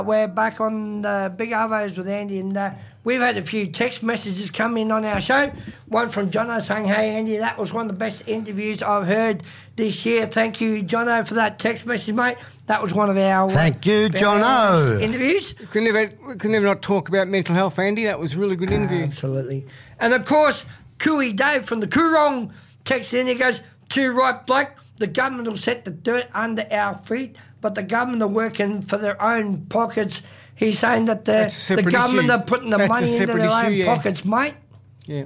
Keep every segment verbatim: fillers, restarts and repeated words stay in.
We're back on the Big Arvos with Andy, and uh, we've had a few text messages come in on our show. One from Jono saying, "Hey Andy, that was one of the best interviews I've heard this year. Thank you, Jono, for that text message, mate. That was one of our thank you, Jono, interviews. We can never, we can never not talk about mental health, Andy. That was a really good interview. Uh, absolutely. And of course, Cooey Dave from the Coorong texts in. He goes, "Too right, bloke. The government will set the dirt under our feet, but the government are working for their own pockets." He's saying that the, the government issue. are putting the that's money into their issue, own yeah. pockets, mate. Yeah.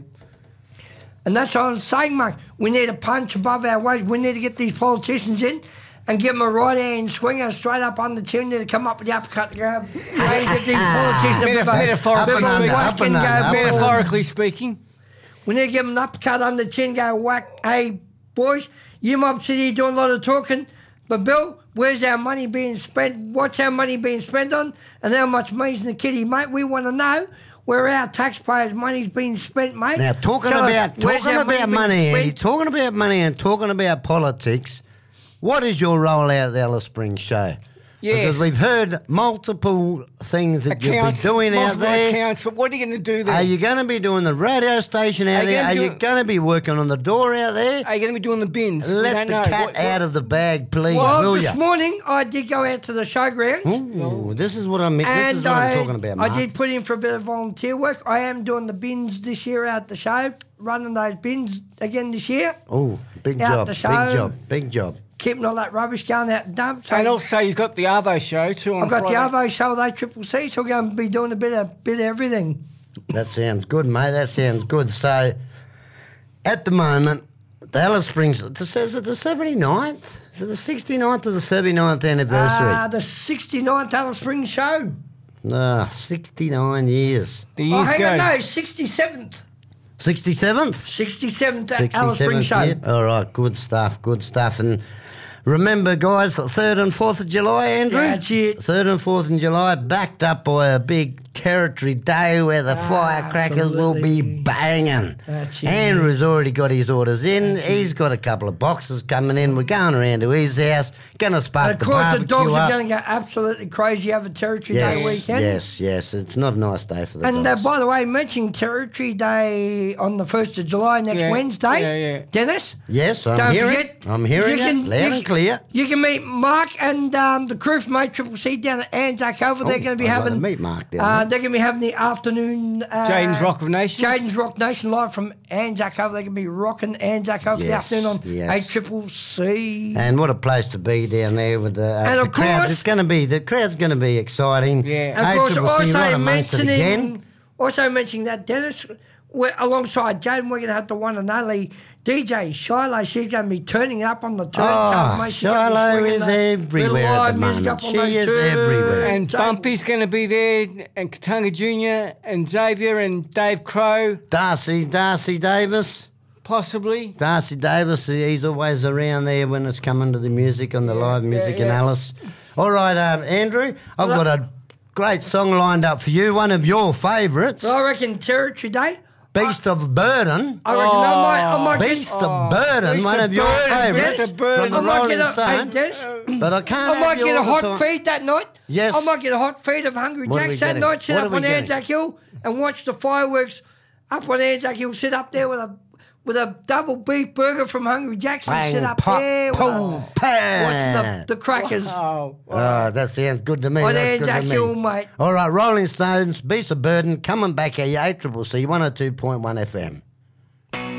And that's what I'm saying, mate. We need a punch above our weight. We need to get these politicians in and give them a right-hand swinger straight up on the chimney to come up with the uppercut to go, hey, get these politicians a bit of a- Metaphorically, bit of a under, whack up and and go, under, boys. metaphorically speaking. We need to give them an uppercut on the chin, go whack. Hey, boys, you might sit here doing a lot of talking, but Bill, where's our money being spent? What's our money being spent on? And how much money's in the kitty, mate? We want to know where our taxpayers' money's being spent, mate. Now, talking Tell us, about where's talking our about being money, Andy, spent? talking about money and talking about politics, what is your role out of the Alice Springs show? Yes. Because we've heard multiple things that Accounts, you'll be doing out multiple there. accounts, but what are you going to do there? Are you going to be doing the radio station out Are you there? gonna Are do you it- going to be working on the door out there? Are you going to be doing the bins? We Let don't the know. cat What- out of the bag, please, Well, will this you? morning I did go out to the showgrounds. Ooh, this is what I'm. This And is what I, I'm talking about, Mark. I did put in for a bit of volunteer work. I am doing the bins this year out the show, running those bins again this year. Oh, big out job, the big show. job, big job. Keeping all that rubbish going out the dump. So And also, you've got the Arvo show too on I've got Friday. the Arvo show with A Triple C, so we're going to be doing a bit of bit of everything. That sounds good, mate. That sounds good. So, at the moment, the Alice Springs, it says it's the seventy-ninth? Is it the sixty-ninth or the seventy-ninth anniversary? Uh, the sixty-ninth Alice Springs show. Ah, sixty-nine years. The Oh, years hang go. on, no, sixty-seventh. sixty-seventh? sixty-seventh Alice Springs show. year. All right, good stuff, good stuff. And remember, guys, third and fourth of July, Andrew? That's it. third and fourth of July, backed up by a big territory day where the Ah, firecrackers will be absolutely. banging. That's it. Andrew's already got his orders in. He's got a couple of boxes coming in. We're going around to his house, going to spark And of the course, the barbecue dogs up. are going to go absolutely crazy over Territory yes, Day weekend. yes, yes. It's not a nice day for the And uh, dogs. by the way, mentioning Territory Day on the first of July next Yeah, Wednesday, yeah, yeah. Dennis. yes, I'm Don't hearing forget, it. I'm hearing you it can- loud you- and clear. You can meet Mark and um, the crew from A Triple C down at Anzac Oval. They're Oh, going to be I'd like having to meet Mark down uh, there. they're going to be having the afternoon. Uh, Jaden's Rock of Nations. Jaden's Rock Nation live from Anzac Oval. They're going to be rocking Anzac Oval Yes, the afternoon on yes. A Triple C. And what a place to be down there with the, uh, And the of crowd. course- It's going to be the crowd's going to be exciting. Yeah. And of course, A Triple C also right amongst it mentioning, again. also mentioning that Dennis, we're, alongside Jaden, we're going to have the one and only D J Shiloh. She's going to be turning up on the turntable. Oh, mate. She's gonna be Shiloh swinging is the everywhere little at live the music moment. up on She those is turntable. everywhere. And Bumpy's going to be there, and Katanga Junior, and Xavier, and Dave Crow, Darcy, Darcy Davis. possibly. Darcy Davis, he's always around there when it's coming to the music, on the live music yeah, in yeah. Alice. All right, um, Andrew, I've got a great song lined up for you, one of your favourites, So I reckon Territory Day. Beast of Burden. I reckon I might, I might Beast get, of Burden, Beast one of of your Burden, favourites Beast of Burden. from I the might Rolling get a, hey, Stone. Des, But I can't I have might you get a all the hot time. feed that night. Yes. I might get a hot feed of Hungry What are we Jacks that getting? night, sit What up are we on getting? Anzac Hill and watch the fireworks up on Anzac Hill, sit up there with a with a double beef burger from Hungry Jacks and Bang, sit up pop, there with poo, a, pan. watch the, the crackers Oh, Oh, that sounds good to me. on That's good Anzac to Hill, me. mate. All right, Rolling Stones, Beast of Burden, coming back at you, A Triple C, one oh two point one F M.